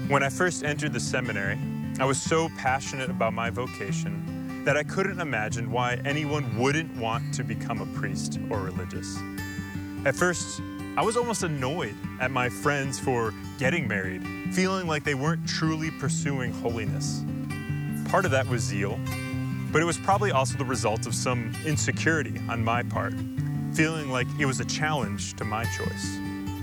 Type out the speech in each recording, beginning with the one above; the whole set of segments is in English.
When I first entered the seminary, I was so passionate about my vocation that I couldn't imagine why anyone wouldn't want to become a priest or religious. At first, I was almost annoyed at my friends for getting married, feeling like they weren't truly pursuing holiness. Part of that was zeal, but it was probably also the result of some insecurity on my part, feeling like it was a challenge to my choice.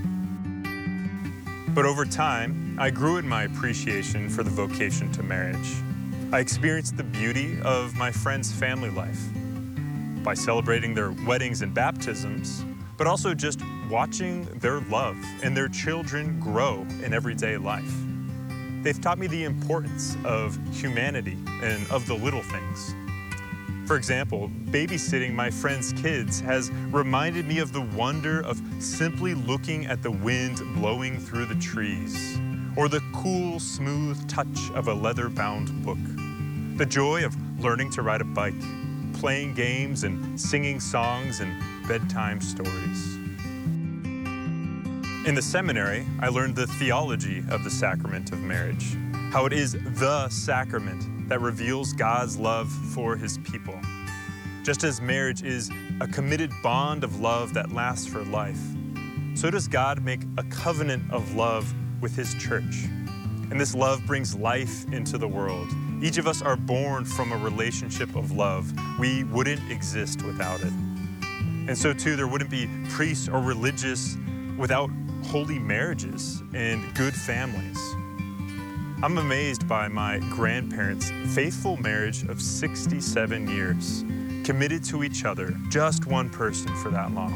But over time, I grew in my appreciation for the vocation to marriage. I experienced the beauty of my friends' family life by celebrating their weddings and baptisms, but also just watching their love and their children grow in everyday life. They've taught me the importance of humanity and of the little things. For example, babysitting my friends' kids has reminded me of the wonder of simply looking at the wind blowing through the trees, or the cool, smooth touch of a leather-bound book. The joy of learning to ride a bike, playing games and singing songs and bedtime stories. In the seminary, I learned the theology of the sacrament of marriage, how it is the sacrament that reveals God's love for His people. Just as marriage is a committed bond of love that lasts for life, so does God make a covenant of love with His church. And this love brings life into the world. Each of us are born from a relationship of love. We wouldn't exist without it. And so too, there wouldn't be priests or religious without holy marriages and good families. I'm amazed by my grandparents' faithful marriage of 67 years, committed to each other, just one person for that long.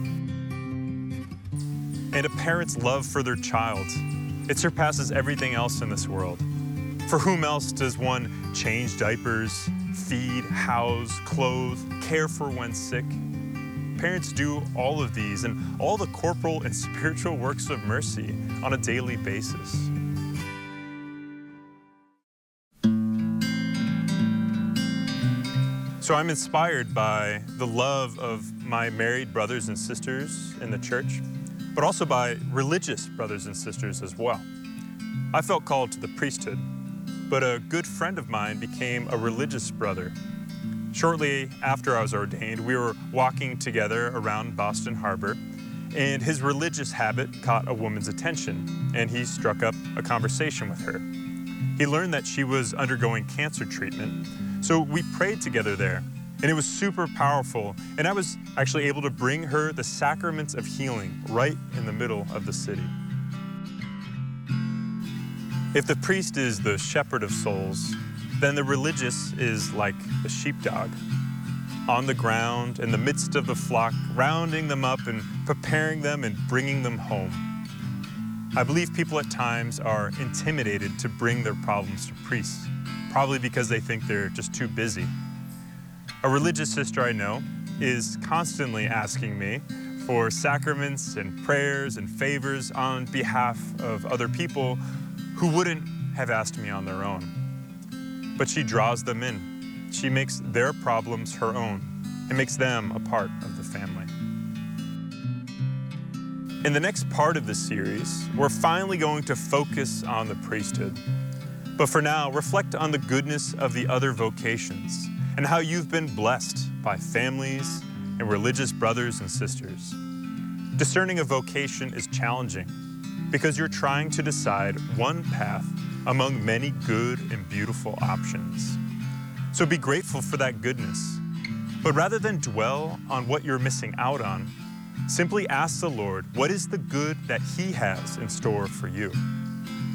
And a parent's love for their child, it surpasses everything else in this world. For whom else does one change diapers, feed, house, clothe, care for when sick? Parents do all of these and all the corporal and spiritual works of mercy on a daily basis. So I'm inspired by the love of my married brothers and sisters in the church, but also by religious brothers and sisters as well. I felt called to the priesthood, but a good friend of mine became a religious brother. Shortly after I was ordained, we were walking together around Boston Harbor, and his religious habit caught a woman's attention, and he struck up a conversation with her. He learned that she was undergoing cancer treatment, so we prayed together there, and it was super powerful, and I was actually able to bring her the sacraments of healing right in the middle of the city. If the priest is the shepherd of souls, then the religious is like the sheepdog, on the ground in the midst of the flock, rounding them up and preparing them and bringing them home. I believe people at times are intimidated to bring their problems to priests, probably because they think they're just too busy. A religious sister I know is constantly asking me for sacraments and prayers and favors on behalf of other people who wouldn't have asked me on their own. But she draws them in. She makes their problems her own and makes them a part of the family. In the next part of the series, we're finally going to focus on the priesthood. But for now, reflect on the goodness of the other vocations and how you've been blessed by families and religious brothers and sisters. Discerning a vocation is challenging because you're trying to decide one path among many good and beautiful options. So be grateful for that goodness. But rather than dwell on what you're missing out on, simply ask the Lord, what is the good that He has in store for you?